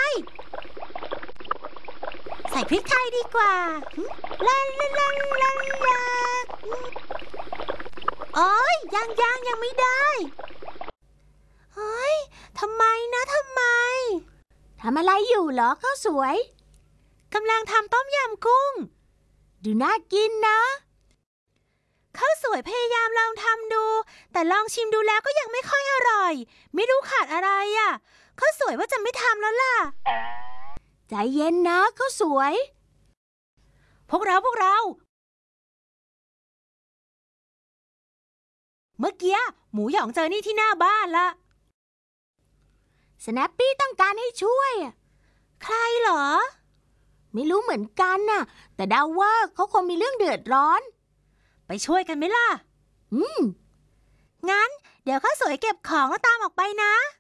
ใส่พริกไทยดีกว่าลาลาลาลาลาโอ้ยยังไม่ได้เฮ้ยทำไมทำไมทำอะไรอยู่เหรอข้าวสวยกำลังทำต้มยำกุ้งดูน่ากินนะข้าวสวยพยายามลองทำดูแต่ลองชิมดูแล้วก็ยังไม่ค่อยอร่อยไม่รู้ขาดอะไรอ่ะข้าวสวยว่าจะไม่ทำแล้วล่ะใจเย็นนะข้าวสวยพวกเราเมื่อกี้หมูหยองเจอนี่ที่หน้าบ้านละสแนปปี้ต้องการให้ช่วยใครเหรอไม่รู้เหมือนกันน่ะแต่เดาว่าเขาคงมีเรื่องเดือดร้อนไปช่วยกันไหมล่ะงั้นเดี๋ยวข้าวสวยเก็บของแล้วตามออกไปนะ